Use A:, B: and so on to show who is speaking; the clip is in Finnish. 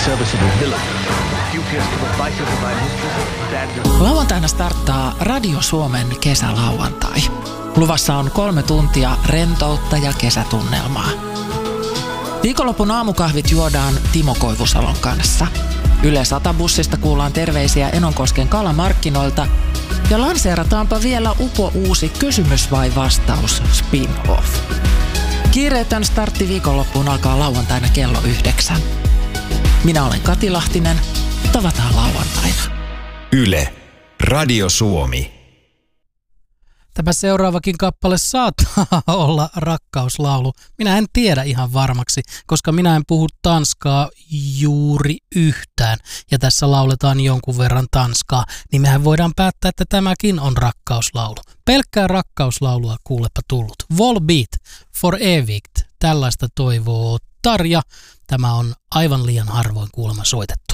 A: serviceable villain. Dubious to the vices of my mistress.
B: Lauantaina starttaa Radio Suomen kesälauantai. Luvassa on 3 tuntia rentoutta ja kesätunnelmaa. Viikonlopun aamukahvit juodaan Timo Koivusalon kanssa. Yle 100-bussista kuullaan terveisiä Enonkosken kalamarkkinoilta ja lanseerataanpa vielä uusi kysymys vai vastaus spin-off. Kiireetön startti viikonloppuun alkaa lauantaina kello 9. Minä olen Kati Lahtinen. Tavataan lauantaina.
C: Yle, Radio Suomi.
D: Tämä seuraavakin kappale saattaa olla rakkauslaulu. Minä en tiedä ihan varmaksi, koska minä en puhu tanskaa juuri yhtään. Ja tässä lauletaan jonkun verran tanskaa, niin mehän voidaan päättää, että tämäkin on rakkauslaulu. Pelkkää rakkauslaulua kuulepa tullut. Volbeat for Evigt. Tällaista toivoo Tarja. Tämä on aivan liian harvoin kuulemma soitettu.